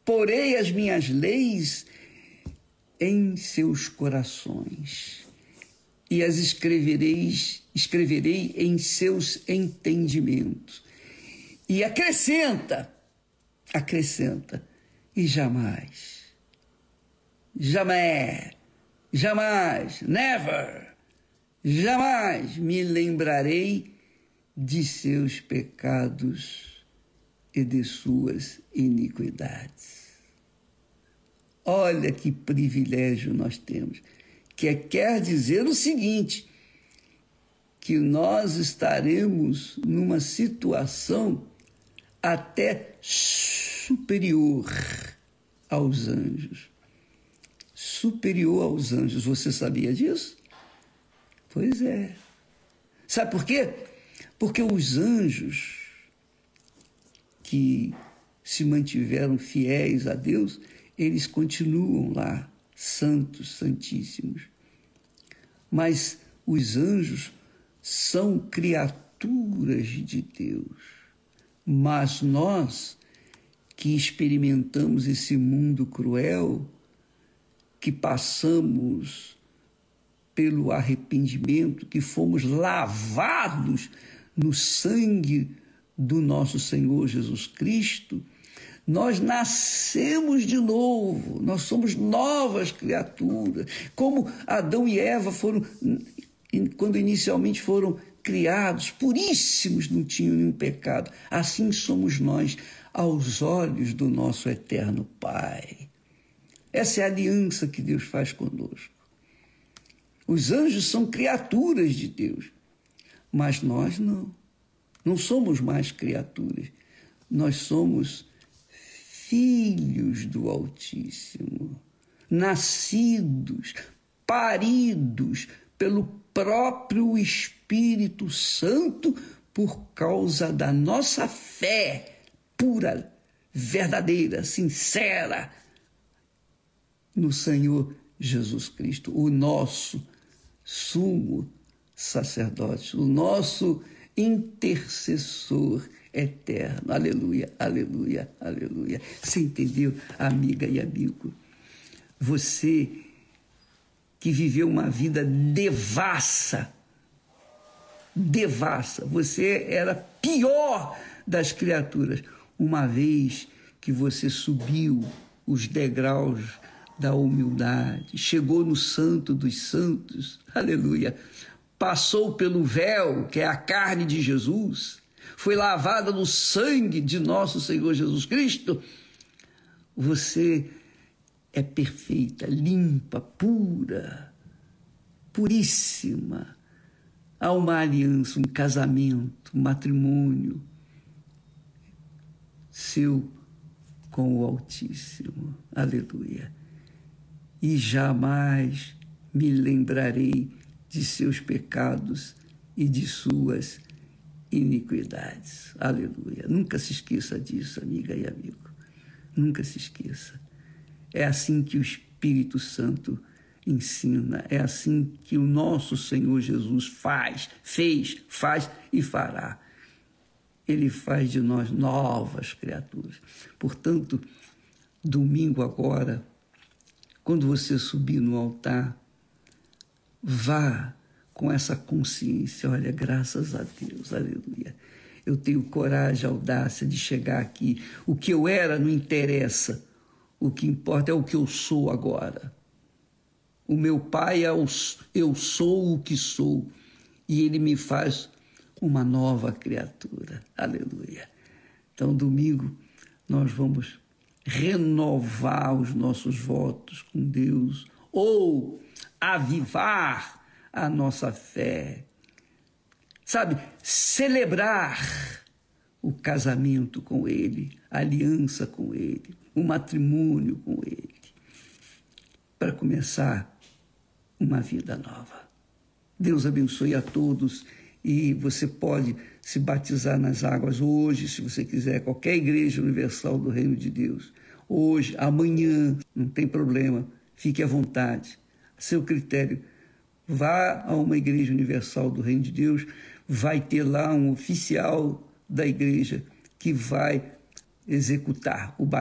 porei as minhas leis em seus corações e as escreverei em seus entendimentos. E acrescenta, e jamais, never, jamais me lembrarei de seus pecados e de suas iniquidades. Olha que privilégio nós temos, que quer dizer o seguinte, que nós estaremos numa situação até superior aos anjos. Superior aos anjos, você sabia disso? Pois é. Sabe por quê? Porque os anjos que se mantiveram fiéis a Deus, eles continuam lá, santos, santíssimos. Mas os anjos são criaturas de Deus. Mas nós que experimentamos esse mundo cruel, que passamos pelo arrependimento, que fomos lavados no sangue do nosso Senhor Jesus Cristo, nós nascemos de novo, nós somos novas criaturas, como Adão e Eva foram, quando inicialmente foram criados, puríssimos, não tinham nenhum pecado. Assim somos nós aos olhos do nosso eterno Pai. Essa é a aliança que Deus faz conosco. Os anjos são criaturas de Deus, mas nós não somos mais criaturas, nós somos filhos do Altíssimo, nascidos, paridos pelo próprio Espírito Santo por causa da nossa fé pura, verdadeira, sincera no Senhor Jesus Cristo, o nosso sumo sacerdote, o nosso intercessor eterno. Aleluia, aleluia, aleluia. Você entendeu, amiga e amigo? Você que viveu uma vida devassa, você era pior das criaturas, uma vez que você subiu os degraus da humildade, chegou no Santo dos Santos, aleluia, passou pelo véu, que é a carne de Jesus, foi lavada no sangue de nosso Senhor Jesus Cristo, você é perfeita, limpa, pura, puríssima. Há uma aliança, um casamento, um matrimônio seu com o Altíssimo. Aleluia. E jamais me lembrarei de seus pecados e de suas iniquidades. Aleluia. Nunca se esqueça disso, amiga e amigo. Nunca se esqueça. É assim que o Espírito Santo ensina, é assim que o nosso Senhor Jesus fez e fará. Ele faz de nós novas criaturas. Portanto, domingo agora, quando você subir no altar, vá com essa consciência, olha, graças a Deus, aleluia. Eu tenho coragem, audácia de chegar aqui. O que eu era não interessa. O que importa é o que eu sou agora. O meu Pai eu sou o que sou. E Ele me faz uma nova criatura. Aleluia. Então, domingo, nós vamos renovar os nossos votos com Deus ou avivar a nossa fé. Sabe, celebrar o casamento com Ele, a aliança com Ele, o matrimônio com Ele, para começar uma vida nova. Deus abençoe a todos e você pode se batizar nas águas hoje, se você quiser, qualquer igreja universal do Reino de Deus. Hoje, amanhã, não tem problema, fique à vontade. A seu critério, vá a uma igreja universal do Reino de Deus, vai ter lá um oficial da igreja que vai executar o batismo.